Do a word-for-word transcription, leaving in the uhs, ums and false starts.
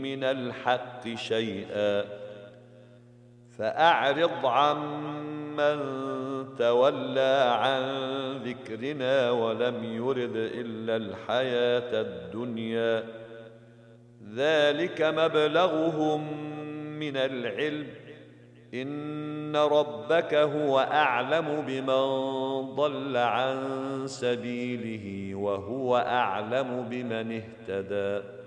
من الحق شيئا فأعرض عمن تولى عن ذكرنا ولم يرد إلا الحياة الدنيا ذلك مبلغهم من العلم إن ربك هو أعلم بمن ضل عن سبيله وهو أعلم بمن اهتدى